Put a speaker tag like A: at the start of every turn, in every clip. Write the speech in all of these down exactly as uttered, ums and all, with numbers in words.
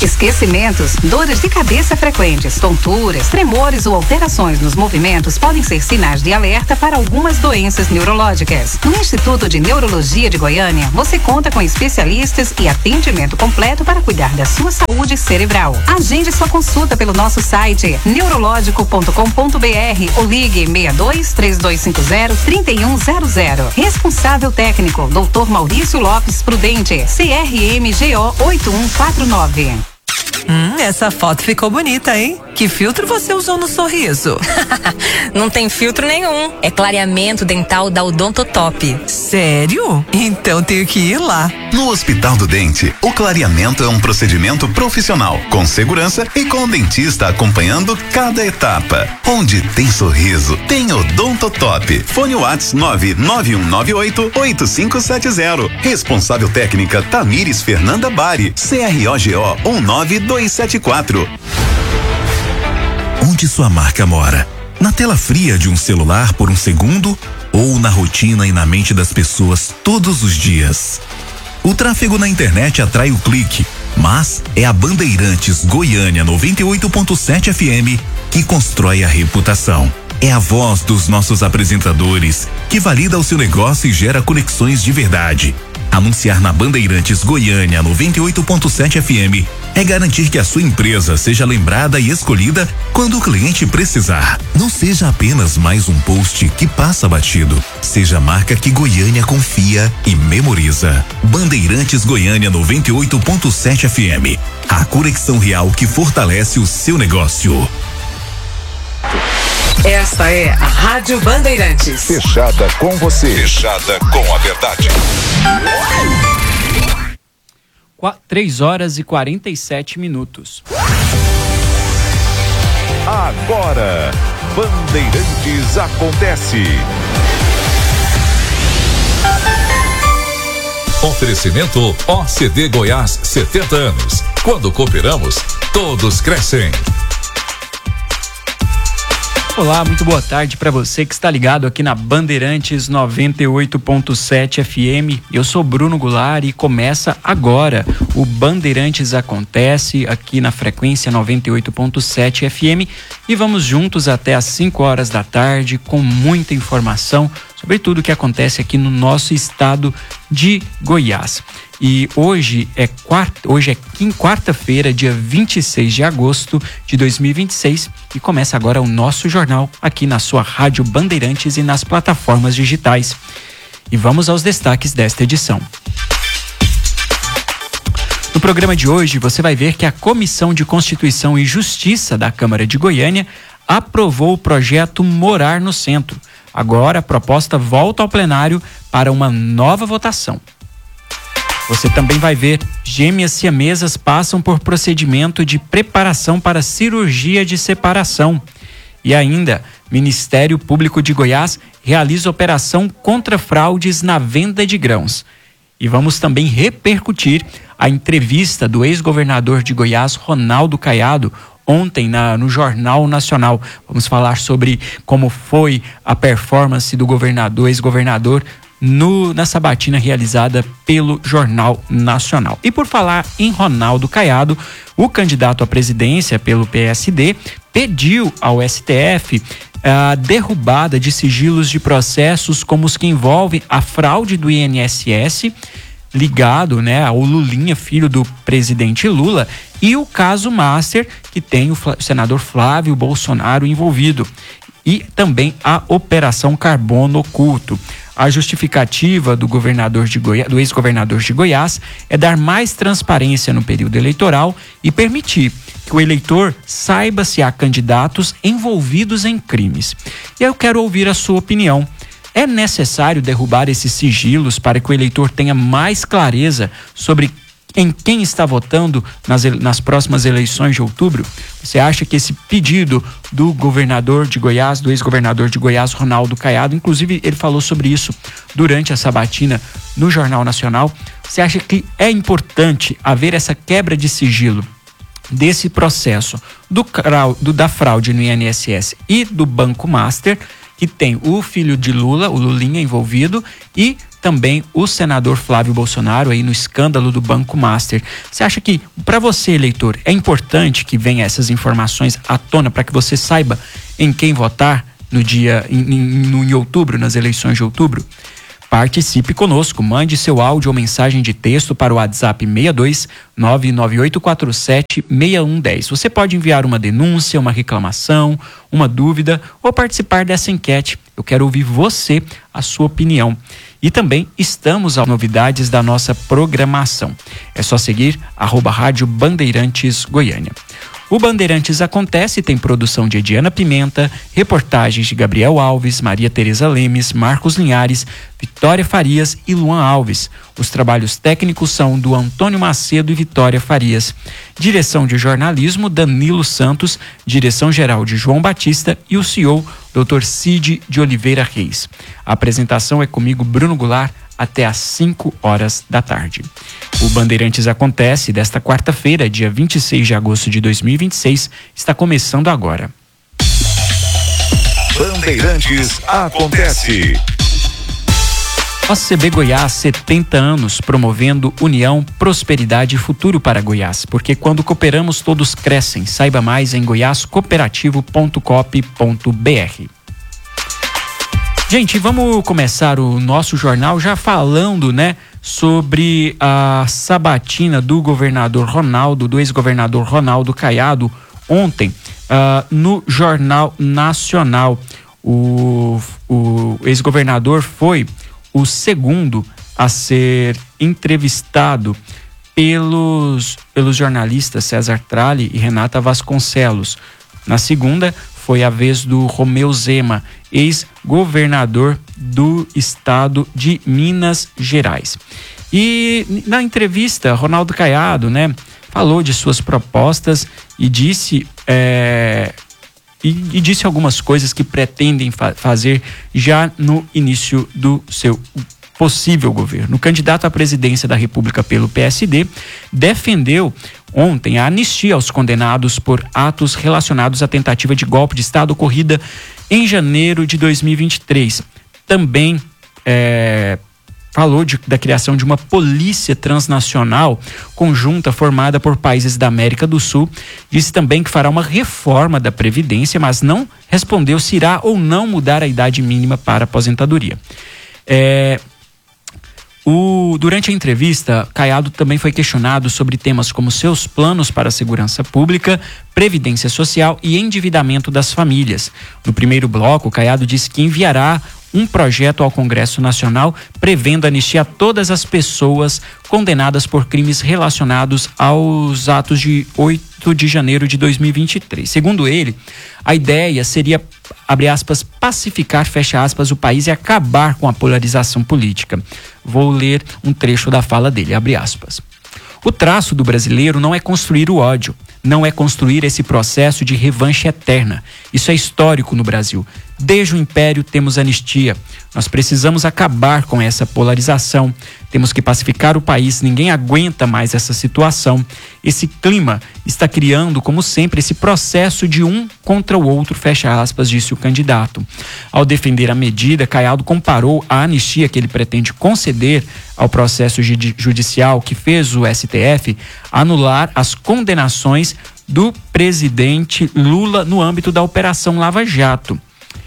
A: Esquecimentos, dores de cabeça frequentes, tonturas, tremores ou alterações nos movimentos podem ser sinais de alerta para algumas doenças neurológicas. No Instituto de Neurologia de Goiânia, você conta com especialistas e atendimento completo para cuidar da sua saúde cerebral. Agende sua consulta pelo nosso site neurológico ponto com ponto br ou ligue seis dois, três dois cinco zero, três um zero zero. Responsável técnico, doutor Maurício Lopes Prudente, C R M G O oito um quatro nove.
B: Hum, essa foto ficou bonita, hein? Que filtro você usou no sorriso?
C: Não tem filtro nenhum. É clareamento dental da Odontotop.
B: Sério? Então tenho que ir lá.
D: No Hospital do Dente, o clareamento é um procedimento profissional, com segurança e com o dentista acompanhando cada etapa. Onde tem sorriso, tem Odontotop. Fone WhatsApp nove nove um nove oito, oito cinco sete zero. Responsável técnica Tamires Fernanda Bari, C R O G O um nove dois sete quatro.
E: Onde sua marca mora? Na tela fria de um celular por um segundo ou na rotina e na mente das pessoas todos os dias? O tráfego na internet atrai o clique, mas é a Bandeirantes Goiânia noventa e oito ponto sete F M que constrói a reputação. É a voz dos nossos apresentadores que valida o seu negócio e gera conexões de verdade. Anunciar na Bandeirantes Goiânia noventa e oito ponto sete F M é garantir que a sua empresa seja lembrada e escolhida quando o cliente precisar. Não seja apenas mais um post que passa batido. Seja a marca que Goiânia confia e memoriza. Bandeirantes Goiânia noventa e oito ponto sete F M. A conexão real que fortalece o seu negócio.
F: Esta é a Rádio Bandeirantes.
G: Fechada com você. Fechada com a verdade.
H: três horas e quarenta e sete minutos.
G: Agora, Bandeirantes acontece.
I: Oferecimento O C D Goiás, setenta anos. Quando cooperamos, todos crescem.
H: Olá, muito boa tarde para você que está ligado aqui na Bandeirantes noventa e oito ponto sete F M. Eu sou Bruno Goulart e começa agora o Bandeirantes Acontece aqui na frequência noventa e oito ponto sete F M e vamos juntos até às cinco horas da tarde com muita informação sobre tudo o que acontece aqui no nosso estado de Goiás. E hoje é quarta, hoje é quarta-feira, dia vinte e seis de agosto de dois mil e vinte e seis, e começa agora o nosso jornal aqui na sua Rádio Bandeirantes e nas plataformas digitais. E vamos aos destaques desta edição. No programa de hoje, você vai ver que a Comissão de Constituição e Justiça da Câmara de Goiânia aprovou o projeto Morar no Centro. Agora a proposta volta ao plenário para uma nova votação. Você também vai ver gêmeas siamesas passam por procedimento de preparação para cirurgia de separação. E ainda, Ministério Público de Goiás realiza operação contra fraudes na venda de grãos. E vamos também repercutir a entrevista do ex-governador de Goiás, Ronaldo Caiado, ontem na, no Jornal Nacional. Vamos falar sobre como foi a performance do governador, ex-governador, No, na sabatina realizada pelo Jornal Nacional. E por falar em Ronaldo Caiado, o candidato à presidência pelo P S D pediu ao S T F a derrubada de sigilos de processos como os que envolvem a fraude do I N S S, ligado, né, ao Lulinha, filho do presidente Lula, e o caso Master, que tem o, o senador Flávio Bolsonaro envolvido, e também a Operação Carbono Oculto. A justificativa do governador de Goiás, do ex-governador de Goiás é dar mais transparência no período eleitoral e permitir que o eleitor saiba se há candidatos envolvidos em crimes. E eu quero ouvir a sua opinião. É necessário derrubar esses sigilos para que o eleitor tenha mais clareza sobre em quem está votando nas, nas próximas eleições de outubro? Você acha que esse pedido do governador de Goiás, do ex-governador de Goiás, Ronaldo Caiado, inclusive ele falou sobre isso durante a sabatina no Jornal Nacional, você acha que é importante haver essa quebra de sigilo desse processo do, do, da fraude no I N S S e do Banco Master, que tem o filho de Lula, o Lulinha, envolvido, e também o senador Flávio Bolsonaro aí no escândalo do Banco Master. Você acha que, para você, eleitor, é importante que venha essas informações à tona para que você saiba em quem votar no dia, em, em, em outubro, nas eleições de outubro? Participe conosco, mande seu áudio ou mensagem de texto para o WhatsApp seis dois nove nove oito quatro sete seis um um zero. Você pode enviar uma denúncia, uma reclamação, uma dúvida ou participar dessa enquete. Eu quero ouvir você, a sua opinião. E também estamos às novidades da nossa programação. É só seguir arroba Rádio Bandeirantes Goiânia. O Bandeirantes Acontece tem produção de Ediana Pimenta, reportagens de Gabriel Alves, Maria Tereza Lemes, Marcos Linhares, Vitória Farias e Luan Alves. Os trabalhos técnicos são do Antônio Macedo e Vitória Farias. Direção de jornalismo, Danilo Santos, direção-geral de João Batista e o C E O, doutor Cid de Oliveira Reis. A apresentação é comigo, Bruno Goulart, até às cinco horas da tarde. O Bandeirantes Acontece desta quarta-feira, dia vinte e seis de agosto de dois mil e vinte e seis, está começando agora.
G: Bandeirantes Acontece.
H: O C B Goiás, setenta anos, promovendo união, prosperidade e futuro para Goiás, porque quando cooperamos todos crescem. Saiba mais em goiás cooperativo ponto coop ponto br. Gente, vamos começar o nosso jornal já falando, né, sobre a sabatina do governador Ronaldo, do ex-governador Ronaldo Caiado, ontem, uh, no Jornal Nacional. O, o ex-governador foi o segundo a ser entrevistado pelos, pelos jornalistas César Tralli e Renata Vasconcelos. Na segunda, foi a vez do Romeu Zema, ex-governador do estado de Minas Gerais. E na entrevista, Ronaldo Caiado, né, falou de suas propostas e disse, é, e, e disse algumas coisas que pretendem fa- fazer já no início do seu possível governo. O candidato à presidência da República pelo P S D defendeu ontem a anistia aos condenados por atos relacionados à tentativa de golpe de Estado ocorrida em janeiro de dois mil e vinte e três. Também é, falou de, da criação de uma polícia transnacional conjunta formada por países da América do Sul. Disse também que fará uma reforma da Previdência, mas não respondeu se irá ou não mudar a idade mínima para aposentadoria. É, O, durante a entrevista, Caiado também foi questionado sobre temas como seus planos para a segurança pública, previdência social e endividamento das famílias. No primeiro bloco, Caiado disse que enviará um projeto ao Congresso Nacional prevendo anistia a todas as pessoas condenadas por crimes relacionados aos atos de oito de janeiro de dois mil e vinte e três. Segundo ele, a ideia seria, abre aspas, pacificar, fecha aspas, o país e acabar com a polarização política. Vou ler um trecho da fala dele, abre aspas. O traço do brasileiro não é construir o ódio, não é construir esse processo de revanche eterna. Isso é histórico no Brasil. Desde o Império temos anistia. Nós precisamos acabar com essa polarização. Temos que pacificar o país. Ninguém aguenta mais essa situação. Esse clima está criando, como sempre, esse processo de um contra o outro, fecha aspas, disse o candidato. Ao defender a medida, Caiado comparou a anistia que ele pretende conceder ao processo judicial que fez o S T F anular as condenações do presidente Lula no âmbito da Operação Lava Jato.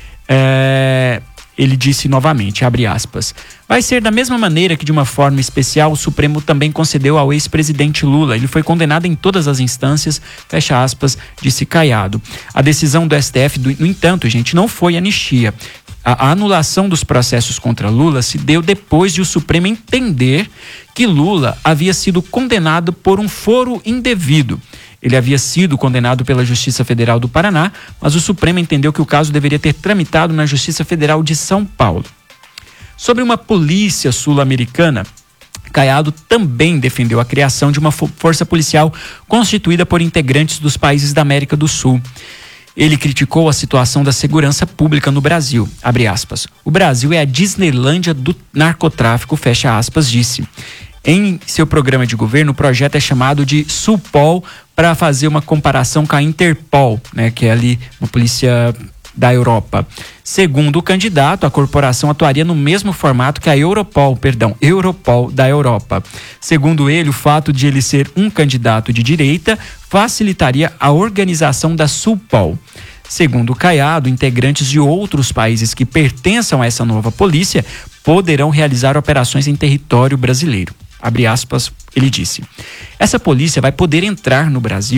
H: É, ele disse novamente, abre aspas, vai ser da mesma maneira que de uma forma especial o Supremo também concedeu ao ex-presidente Lula. Ele foi condenado em todas as instâncias, fecha aspas, disse Caiado. A decisão do S T F, no entanto, gente, não foi anistia. A, a anulação dos processos contra Lula se deu depois de o Supremo entender que Lula havia sido condenado por um foro indevido. Ele havia sido condenado pela Justiça Federal do Paraná, mas o Supremo entendeu que o caso deveria ter tramitado na Justiça Federal de São Paulo. Sobre uma polícia sul-americana, Caiado também defendeu a criação de uma força policial constituída por integrantes dos países da América do Sul. Ele criticou a situação da segurança pública no Brasil, abre aspas. O Brasil é a Disneylândia do narcotráfico, fecha aspas, disse. Em seu programa de governo, o projeto é chamado de Sulpol para fazer uma comparação com a Interpol, né, que é ali uma polícia da Europa. Segundo o candidato, a corporação atuaria no mesmo formato que a Europol, perdão, Europol da Europa. Segundo ele, o fato de ele ser um candidato de direita facilitaria a organização da Sulpol. Segundo o Caiado, integrantes de outros países que pertençam a essa nova polícia poderão realizar operações em território brasileiro. Abre aspas, ele disse. Essa polícia vai poder entrar no Brasil